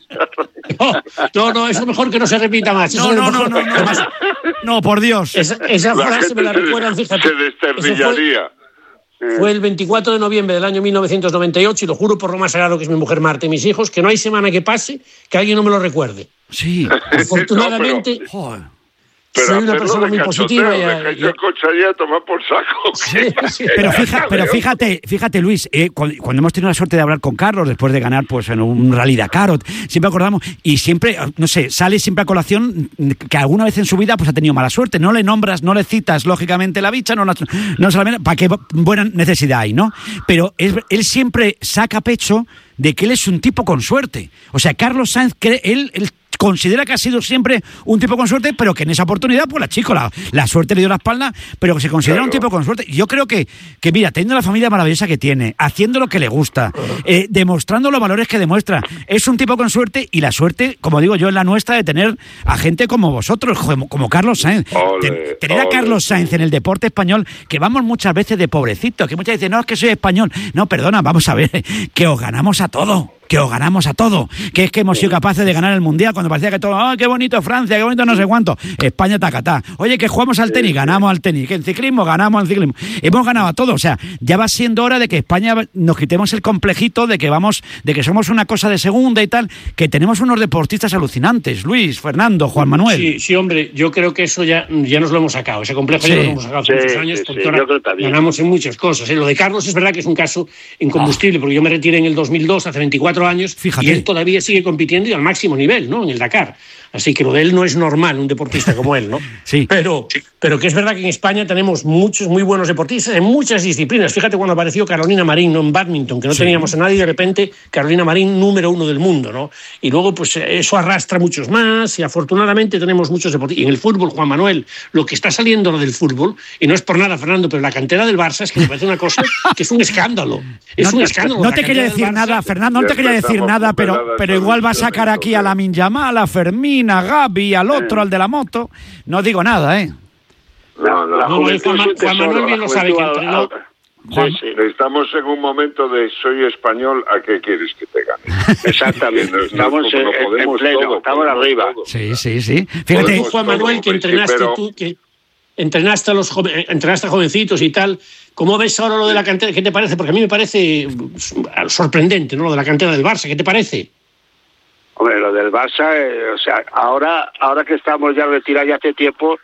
Dios. No, no, eso mejor que no se repita más. No, no, no, no, no, no. No, por Dios. Esa, esa frase me la recuerdan, fíjate. Se desternillaría. Fue el veinticuatro de noviembre del año mil novecientos noventa y ocho y lo juro por lo más sagrado que es mi mujer Marta y mis hijos, que no hay semana que pase que alguien no me lo recuerde. Sí. Afortunadamente, no, pero, soy pero una persona muy positiva. Y a, y a... el coche allí a tomar por saco. Sí, sí. Pero, fíjate, pero fíjate, fíjate Luis, eh, cuando, cuando hemos tenido la suerte de hablar con Carlos después de ganar pues en un rally Dakar, siempre acordamos y siempre, no sé, sale siempre a colación que alguna vez en su vida pues ha tenido mala suerte. No le nombras, no le citas lógicamente la bicha, no, la, no solamente para qué buena necesidad hay, ¿no? Pero es, él siempre saca pecho de que él es un tipo con suerte. O sea, Carlos Sainz, cree, él, él considera que ha sido siempre un tipo con suerte, pero que en esa oportunidad, pues la chico, la, la suerte le dio la espalda, pero que se considera claro. un tipo con suerte. Yo creo que, que, mira, teniendo la familia maravillosa que tiene, haciendo lo que le gusta, eh, demostrando los valores que demuestra, es un tipo con suerte y la suerte, como digo yo, es la nuestra de tener a gente como vosotros, como, como Carlos Sainz. Ole, Ten, tener ole. a Carlos Sainz en el deporte español, que vamos muchas veces de pobrecitos, que muchas veces, no, es que soy español. No, perdona, vamos a ver, que os ganamos a todo. Que os ganamos a todo, que es que hemos sido capaces de ganar el Mundial cuando parecía que todo, ¡ah, oh, qué bonito Francia, qué bonito no sé cuánto! España tacatá. Oye, que jugamos al tenis, ganamos al tenis, que en ciclismo ganamos al ciclismo. Hemos ganado a todo, o sea, ya va siendo hora de que España nos quitemos el complejito de que vamos, de que somos una cosa de segunda y tal, que tenemos unos deportistas alucinantes, Luis, Fernando, Juan Manuel. Sí, sí, hombre, yo creo que eso ya, ya nos lo hemos sacado, ese complejo sí. ya nos lo hemos sacado hace sí, muchos años, porque sí, ahora ganamos en muchas cosas. ¿eh? Lo de Carlos es verdad que es un caso incombustible, oh. porque yo me retiré en el dos mil dos, hace veinticuatro años, Fíjate. Y él todavía sigue compitiendo y al máximo nivel, ¿no? En el Dakar. Así que lo de él no es normal, un deportista como él, ¿no? Sí. Pero, pero que es verdad que en España tenemos muchos muy buenos deportistas en muchas disciplinas. Fíjate cuando apareció Carolina Marín, ¿no? En bádminton, que no sí. teníamos a nadie, y de repente Carolina Marín, número uno del mundo, ¿no? Y luego, pues eso arrastra muchos más y afortunadamente tenemos muchos deportistas. Y en el fútbol, Juan Manuel, lo que está saliendo lo del fútbol, y no es por nada, Fernando, pero la cantera del Barça es que me parece una cosa que es un escándalo. Es no, un escándalo. No te quería decir nada, Fernando, no te quería decir nada, pero, pero igual va a sacar aquí a Lamine Yamal, a Fermín, a Gavi, al otro, al de la moto. No digo nada, ¿eh? No, no, no, no Juan, Juan Manuel bien lo sabe que entrenó. Juan, sí, sí. Estamos en un momento de soy español, ¿a qué quieres que te gane? Exactamente, estamos en, en pleno, todo, estamos arriba. Todo. Sí, sí, sí. Fíjate, Juan Manuel, que entrenaste sí, pero... tú, que entrenaste a los joven, entrenaste a jovencitos y tal. ¿Cómo ves ahora lo de la cantera? ¿Qué te parece? Porque a mí me parece sorprendente, ¿no? Lo de la cantera del Barça. ¿Qué te parece? Hombre, lo del Barça, eh, o sea, ahora, ahora que estamos ya retirados ya hace tiempo,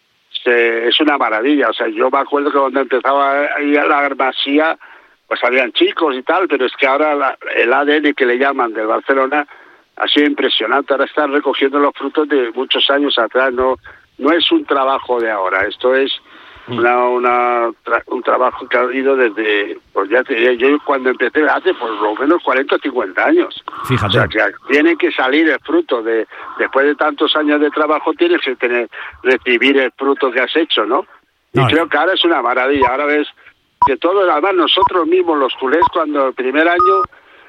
se, es una maravilla. O sea, yo me acuerdo que cuando empezaba ahí a la Masía, pues habían chicos y tal, pero es que ahora la, el A D N que le llaman del Barcelona ha sido impresionante. Ahora están recogiendo los frutos de muchos años atrás. No, no es un trabajo de ahora. Esto es una, una tra, un trabajo que ha habido desde, pues ya te diré, yo cuando empecé hace por lo menos cuarenta o cincuenta años. Fíjate. O sea, que tiene que salir el fruto de, después de tantos años de trabajo, tienes que tener, recibir el fruto que has hecho, ¿no? Y no, creo que ahora es una maravilla. Ahora ves que todo, además nosotros mismos, los culés, cuando el primer año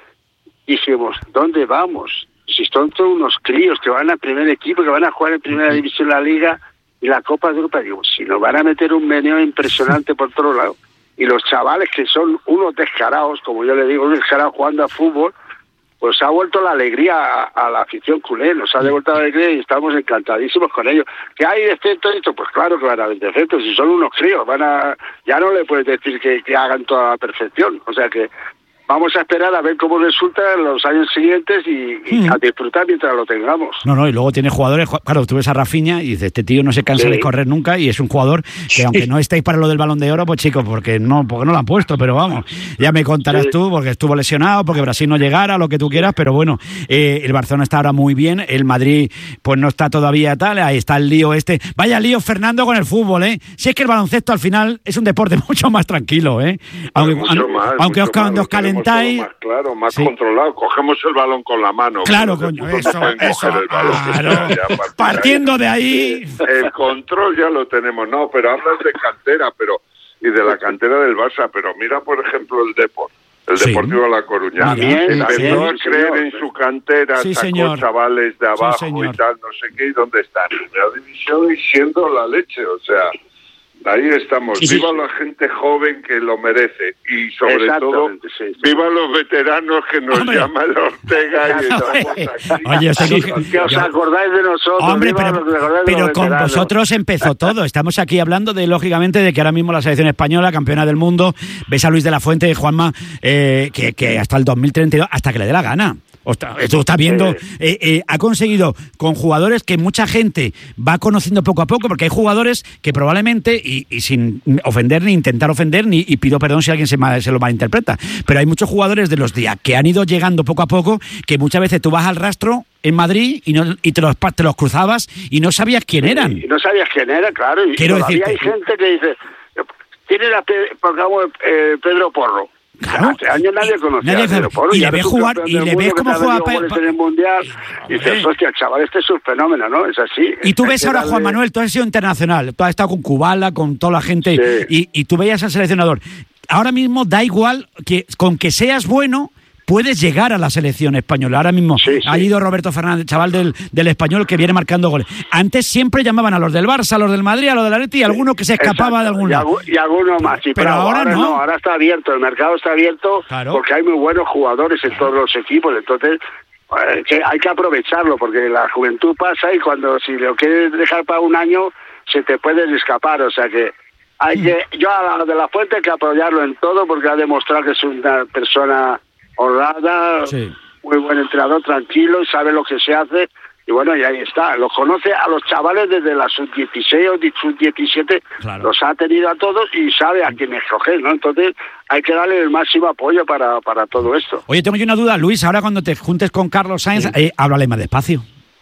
dijimos, ¿dónde vamos? Si son todos unos críos que van al primer equipo, que van a jugar en primera división de la Liga y la Copa de Europa, digo, si nos van a meter un meneo impresionante por todos lados. Y los chavales que son unos descarados, como yo le digo, unos descarados jugando a fútbol, pues ha vuelto la alegría a, a la afición culé, nos ha devuelto la alegría y estamos encantadísimos con ellos. ¿Que hay defectos y esto? Pues claro que van a haber defectos, si son unos críos, van a, ya no le puedes decir que, que hagan toda la perfección, o sea que vamos a esperar a ver cómo resulta en los años siguientes y, y mm. a disfrutar mientras lo tengamos. No, no, y luego tiene jugadores, claro, tú ves a Rafinha y dices, este tío no se cansa sí. de correr nunca y es un jugador que sí. aunque no estéis para lo del Balón de Oro, pues chicos, porque no porque no lo han puesto, pero vamos, ya me contarás sí. tú, porque estuvo lesionado, porque Brasil no llegara, lo que tú quieras, pero bueno, eh, el Barcelona está ahora muy bien, el Madrid pues no está todavía tal, ahí está el lío este. Vaya lío, Fernando, con el fútbol, ¿eh? Si es que el baloncesto al final es un deporte mucho más tranquilo, ¿eh? Aunque, mucho más, aunque os, cuando os calentáis... Más, claro, más sí. controlado. Cogemos el balón con la mano. Claro, coño, eso, eso. El balón, claro. Ya, partiendo de ahí... El control ya lo tenemos, no, pero hablas de cantera, pero y de la cantera del Barça, pero mira, por ejemplo, el Depor. El sí. Deportivo de La Coruña. Bien, empezó a creer en su cantera, sí, sacó señor. chavales de abajo sí, y tal, no sé qué, y dónde están. En primera división y siendo la leche, o sea... Ahí estamos. Sí, viva sí. la gente joven que lo merece y sobre todo sí, sí. viva los veteranos que nos Hombre. llama el Ortega y estamos aquí. Oye, sí, que, que os acordáis de nosotros. Hombre, pero, pero con veteranos. Vosotros empezó todo. Estamos aquí hablando de, lógicamente, de que ahora mismo la selección española, campeona del mundo, ves a Luis de la Fuente, Juanma, eh, que, que hasta el dos mil treinta y dos, hasta que le dé la gana. Esto está viendo, eh, eh, ha conseguido con jugadores que mucha gente va conociendo poco a poco, porque hay jugadores que probablemente, y, y sin ofender ni intentar ofender, ni y pido perdón si alguien se, mal, se lo malinterpreta, pero hay muchos jugadores de los días que han ido llegando poco a poco, que muchas veces tú vas al rastro en Madrid y, no, y te, los, te los cruzabas y no sabías quién eran. Y no sabías quién era, claro. Y Quiero todavía decirte, hay gente que dice, tiene la, pongamos, eh, Pedro Porro. Claro. Hace años nadie conocía nadie a Pedro Porro. Y le ves jugar, y le ves cómo juega pa, pa, en el Mundial. Y dices, hostia, chaval, este es un fenómeno, ¿no? Es así. Y tú ves ahora, darle... Juan Manuel, tú has sido internacional, tú has estado con Kubala, con toda la gente, sí. y, y tú veías al seleccionador. Ahora mismo da igual que con que seas bueno... puedes llegar a la selección española. Ahora mismo sí, sí. ha ido Roberto Fernández, chaval del, del Español, que viene marcando goles. Antes siempre llamaban a los del Barça, a los del Madrid, a los del Atleti y alguno que se escapaba. Exacto. De algún lado. Y, y alguno más. Sí, pero, pero ahora, ahora no. no. Ahora está abierto, el mercado está abierto, claro. porque hay muy buenos jugadores en todos los equipos. Entonces eh, que hay que aprovecharlo, porque la juventud pasa y cuando si lo quieres dejar para un año se te puede escapar. O sea que hay que, yo a la de la Fuente hay que apoyarlo en todo, porque ha demostrado que es una persona honrada, sí. muy buen entrenador, tranquilo, sabe lo que se hace, y bueno, y ahí está, los conoce a los chavales desde la sub dieciséis o sub diecisiete, claro. los ha tenido a todos y sabe a quién escoger, ¿no? Entonces hay que darle el máximo apoyo para, para todo esto. Oye, tengo yo una duda, Luis, ahora cuando te juntes con Carlos Sainz, sí. eh, háblale más despacio.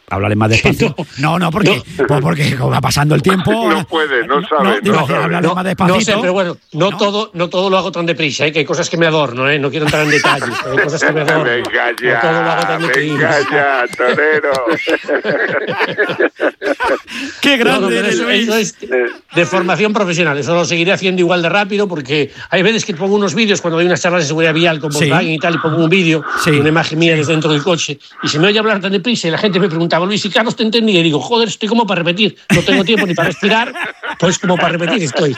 Háblale más despacio. No, no, no porque, no. Pues porque como va pasando el tiempo. No puede, no sabe. No, no, no, háblale no, más despacito. No sé, pero bueno, no, ¿no? Todo, no todo lo hago tan deprisa, ¿eh? Que hay cosas que me adorno, ¿eh? No quiero entrar en detalles, pero hay cosas que me adorno. Venga ya, no todo lo hago tan venga ya, torero. Qué grande no, no, eres, eso, eso es de formación profesional. Eso lo seguiré haciendo igual de rápido porque hay veces que pongo unos vídeos cuando doy unas charlas de seguridad vial con Volkswagen sí. y tal, y pongo un vídeo, sí. una imagen mía desde dentro del coche, y se me oye hablar tan deprisa y la gente me preguntaba, Luis, ¿y Carlos te entendía? Y digo, joder, estoy como para repetir, no tengo tiempo ni para respirar, pues como para repetir estoy.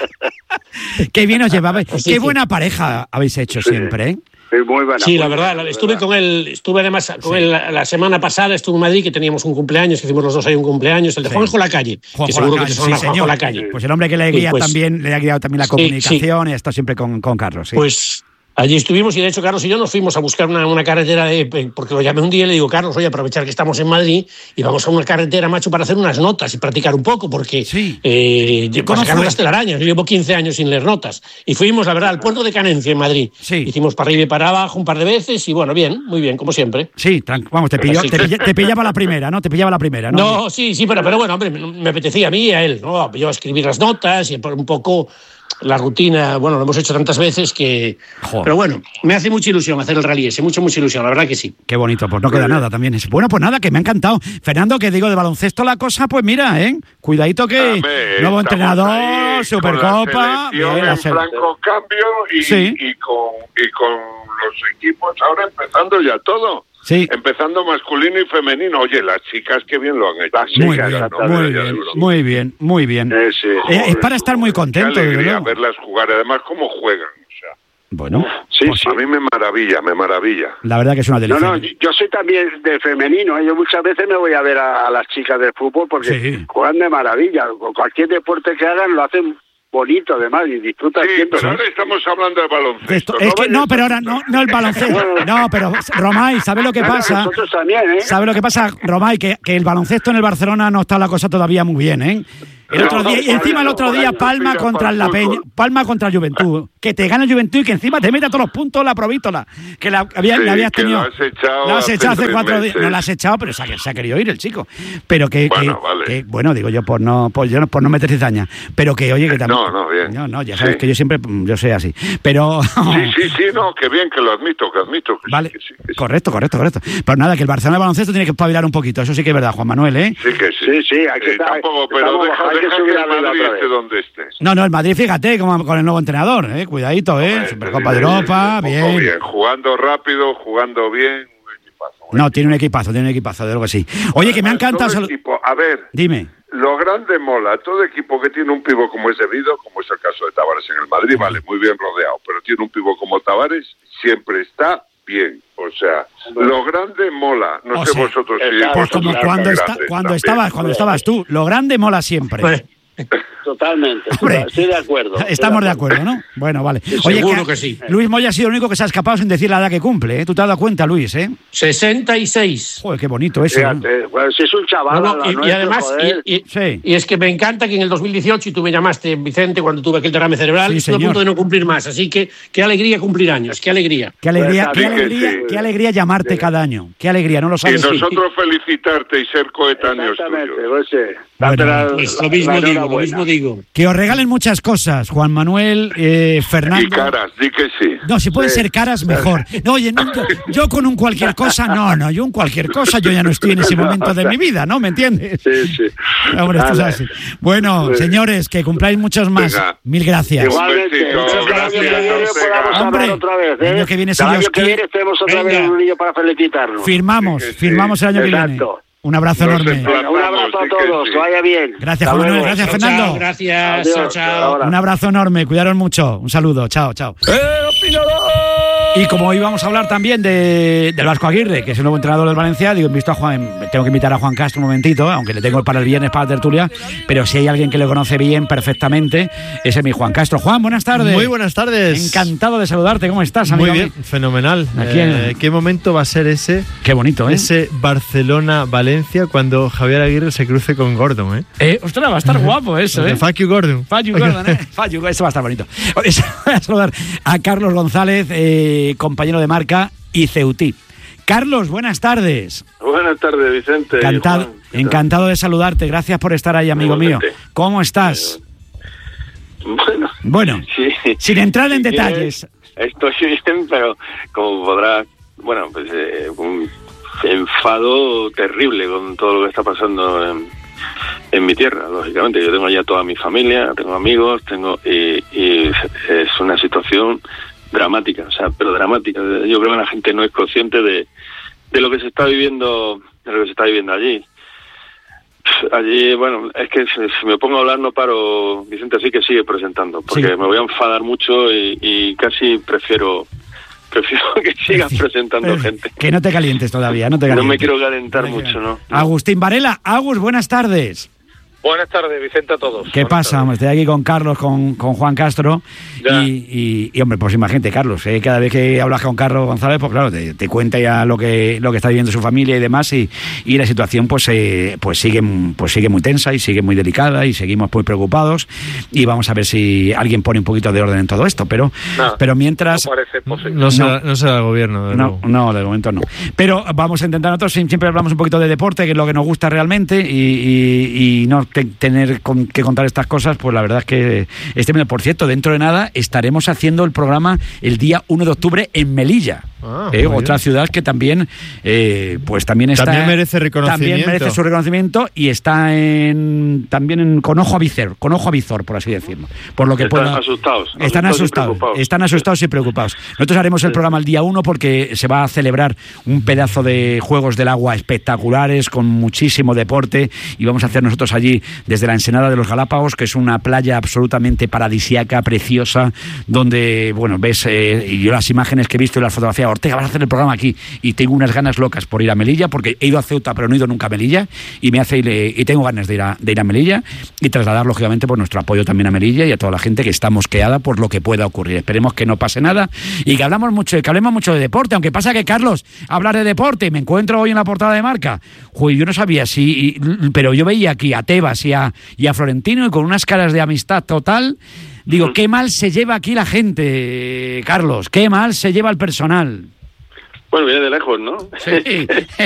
Qué bien os llevabais, sí, qué sí. buena pareja habéis hecho sí. siempre, ¿eh? Sí, muy buena, sí, muy la verdad, buena, estuve verdad. con él, estuve además con sí. él la, la semana pasada, estuve en Madrid, que teníamos un cumpleaños, que hicimos los dos ahí un cumpleaños, el de sí. Juanjo Lacalle, Juanjo que seguro Lacalle, que te suena sí, Juanjo Lacalle. Pues el hombre que le guía pues, también, le ha guiado también la sí, comunicación sí. y está siempre con, con Carlos. Sí. Pues allí estuvimos y de hecho Carlos y yo nos fuimos a buscar una, una carretera, de, porque lo llamé un día y le digo, Carlos, oye, aprovechar que estamos en Madrid y vamos a una carretera, macho, para hacer unas notas y practicar un poco, porque sí. eh, para sacar las telarañas, yo llevo quince años sin leer notas. Y fuimos, la verdad, al puerto de Canencia, en Madrid. Sí. Hicimos para arriba y para abajo un par de veces y bueno, bien, muy bien, como siempre. Sí, vamos, te, pilló, te, pilla, te pillaba la primera, ¿no? Te pillaba la primera, ¿no? No, sí, sí, pero, pero bueno, hombre, me apetecía a mí y a él, ¿no? Yo a escribir las notas y un poco... La rutina, bueno, lo hemos hecho tantas veces que... Joder. Pero bueno, me hace mucha ilusión hacer el rally ese, mucha, mucha ilusión, la verdad que sí. Qué bonito, pues no queda nada también. Bueno, pues nada, que me ha encantado. Fernando, que digo, de baloncesto la cosa, pues mira, ¿eh? Cuidadito que... Amén, nuevo entrenador, Supercopa... Bien, en hacer... franco cambio y, sí. y, con, y con los equipos ahora empezando ya todo. Sí. Empezando masculino y femenino. Oye, las chicas qué bien lo han hecho. Las muy, chicas, bien, no, muy, bien, muy bien, muy bien, eh, sí, eh, es para estar muy contento. Qué alegría verlas jugar, además cómo juegan. O sea, bueno, sí, pues sí, a mí me maravilla, me maravilla. La verdad que es una delicia. No, no, yo soy también de femenino. ¿eh? Yo muchas veces me voy a ver a, a las chicas del fútbol porque sí. juegan de maravilla. Cualquier deporte que hagan lo hacen bonito además y disfruta sí, siempre. pero ahora estamos hablando de baloncesto. Esto, es no, que, no, pero ahora no, no el baloncesto. No, pero Romay, ¿sabe lo que no, pasa? Nosotros también, ¿eh? ¿Sabe lo que pasa, Romay? Que, que el baloncesto en el Barcelona no está la cosa todavía muy bien, ¿eh? El otro día, y encima el otro día Palma contra la Peña, Palma contra el Juventud, que te gana el Juventud y que encima te mete a todos los puntos la provítola, que la, había, sí, la habías tenido. La has echado, la has echado hace, hace cuatro días, no la has echado, pero se ha, se ha querido ir el chico. Pero que, bueno, que, vale. que bueno, digo yo por no, por, yo no, por no meter cizaña, pero que oye que también. No, no, bien. No, no, ya sabes sí. que yo siempre, yo soy así, pero. Sí, sí, sí, no, que bien, que lo admito, que admito. Que vale, sí, que sí, que sí. correcto, correcto, correcto. Pero nada, que el Barcelona de baloncesto tiene que espabilar un poquito, eso sí que es verdad, Juan Manuel, ¿eh? Sí que sí, sí, sí, aquí eh, está, tampoco, pero deja, hay deja que, que el Madrid esté donde esté. No, no, el Madrid, fíjate, como con el nuevo entrenador, ¿eh? Cuidadito, ¿eh? Hombre, Supercopa de Europa, bien. bien. Jugando rápido, jugando bien. Un equipazo, un no, equipazo. tiene un equipazo, tiene un equipazo, de algo que sí. Oye, que me encanta... Todo equipo, a ver, dime. Lo grande mola, todo equipo que tiene un pivo como es debido, como es el caso de Tavares en el Madrid, vale, muy bien rodeado, pero tiene un pivo como Tavares, siempre está bien. O sea, lo grande mola. No o sé sea, vosotros si... Pues como cuando, está, cuando, estabas, cuando estabas tú, lo grande mola siempre. Pues, Totalmente, Hombre, estoy de acuerdo. Estoy estamos de de acuerdo, ¿no? Bueno, vale. Sí, Oye, seguro que, que sí. Luis Moya ha sido el único que se ha escapado sin decir la edad que cumple, ¿eh? Tú te has dado cuenta, Luis, ¿eh? sesenta y seis. Joder, qué bonito eso. Fíjate, ¿no? bueno, si es un chaval. No, no, y, nuestro, y además, y, y, sí. y es que me encanta que en el dos mil dieciocho, y tú me llamaste, Vicente, cuando tuve aquel derrame cerebral, sí, estuve a punto de no cumplir más. Así que qué alegría cumplir años, qué alegría. Qué alegría, Pues, qué alegría, sí. qué alegría llamarte sí. cada año. Qué alegría, no lo Y sabes. nosotros felicitarte y ser coetáneos Exactamente, tuyos. pues, sí. Bueno, la, Pues lo mismo la digo, lo enhorabuena. mismo digo. Que os regalen muchas cosas, Juan Manuel, eh, Fernando. Y caras, di que sí. No, si pueden Sí. ser caras, mejor. No, oye, no, yo, yo con un cualquier cosa, no, no, yo un cualquier cosa, yo ya no estoy en ese momento de mi vida, ¿no? ¿Me entiendes? Sí, sí. Hombre, esto es Vale. así. Bueno, Sí. señores, que cumpláis muchos más. Venga. Mil gracias. Igualmente. besito, Muchas gracias, gracias. El año que viene Ortega. podamos Hombre, hablar otra vez, el ¿eh? año que viene, si el Dios año que quiere. viene tenemos otra Venga. vez un niño para felicitarnos. Firmamos, Sí que sí. firmamos el año que viene. Exacto. Un abrazo Nos enorme. emplazamos. Venga, un abrazo a Sí que todos, sí. que vaya bien. Gracias, Hasta Juan Manuel. luego. Gracias, Chao, Fernando. chao, gracias, Adiós, chao, chao. ahora. Un abrazo enorme, cuidaros mucho. Un saludo, chao, chao. Y como hoy vamos a hablar también de, del Vasco Aguirre, que es el nuevo entrenador del Valencia, digo, he visto a Juan, tengo que invitar a Juan Castro un momentito, aunque le tengo para el viernes para la tertulia, pero si hay alguien que le conoce bien, perfectamente, ese es mi Juan Castro. Juan, buenas tardes. Muy buenas tardes. Encantado de saludarte, ¿cómo estás, amigo? Muy bien, fenomenal. Aquí en- Eh, ¿Qué momento va a ser ese? Qué bonito, ¿eh? Ese Barcelona-Valencia cuando Javier Aguirre se cruce con Gordon, ¿eh? Eh, ostras, va a estar guapo eso, ¿eh? Fuck you, Gordon. Fallu, Gordon, ¿eh? Fallu, eso va a estar bonito. Voy a saludar a Carlos González, eh, compañero de marca y Ceutí. Carlos, buenas tardes. Buenas tardes, Vicente. Encantado, Encantado de saludarte. Gracias por estar ahí, amigo Igualmente. mío. ¿Cómo estás? Bueno, Bueno, sí, sin entrar en si detalles. quieres, estoy bien, pero como podrás, bueno, pues eh, un enfado terrible con todo lo que está pasando en, en mi tierra, lógicamente. Yo tengo ya toda mi familia, tengo amigos, tengo y, y es una situación dramática, o sea, pero dramática. Yo creo que la gente no es consciente de, de lo que se está viviendo, de lo que se está viviendo allí. Allí, bueno, es que si, si me pongo a hablar no paro, Vicente, así que sigue presentando, porque Sí. me voy a enfadar mucho y, y casi prefiero prefiero que sigas presentando Eh, gente. Que no te calientes todavía, no te No calientes. me quiero calentar mucho, ¿no? Agustín Varela. Agus, buenas tardes. Buenas tardes, Vicente, a todos. ¿Qué Buenas pasa? Estoy aquí con Carlos, con, con Juan Castro. Ya. Y, y, y, hombre, pues imagínate, Carlos, ¿eh? Cada vez que hablas con Carlos González, pues claro, te, te cuenta ya lo que lo que está viviendo su familia y demás. Y, y la situación pues eh, pues sigue pues sigue muy tensa y sigue muy delicada y seguimos muy preocupados. Y vamos a ver si alguien pone un poquito de orden en todo esto. Pero, Nada, pero mientras... no parece posible. No será, no será el gobierno. de No, luego. no, de momento no. Pero vamos a intentar nosotros, siempre hablamos un poquito de deporte, que es lo que nos gusta realmente, y, y, y no te- tener con, que contar estas cosas, pues la verdad es que este mes, por cierto, dentro de nada estaremos haciendo el programa el día uno de octubre en Melilla. Ah, Eh, muy otra bien. ciudad que también pues también también está También merece reconocimiento. también merece su reconocimiento y está en también en, con ojo a visor, con ojo a visor, por así decirlo, por lo que Están pueda- asustados. están asustados y asustados, preocupados. están asustados y preocupados. Nosotros haremos el programa el día uno porque se va a celebrar un pedazo de Juegos del Agua espectaculares con muchísimo deporte y vamos a hacer nosotros allí desde la Ensenada de los Galápagos, que es una playa absolutamente paradisíaca, preciosa, donde, bueno, ves, eh, y yo las imágenes que he visto y las fotografías, Ortega, vas a hacer el programa aquí y tengo unas ganas locas por ir a Melilla, porque he ido a Ceuta pero no he ido nunca a Melilla y me hace y, y tengo ganas de ir, a, de ir a Melilla y trasladar lógicamente pues, nuestro apoyo también a Melilla y a toda la gente que está mosqueada por lo que pueda ocurrir. Esperemos que no pase nada y que hablamos mucho, que hablemos mucho de deporte, aunque pasa que, Carlos, hablar de deporte, me encuentro hoy en la portada de Marca, Uy, yo no sabía si, y- pero yo veía aquí a Tebas y a, y a Florentino y con unas caras de amistad total. Digo, qué mal se lleva aquí la gente, Carlos, qué mal se lleva el personal. Bueno, viene de lejos, ¿no? Sí.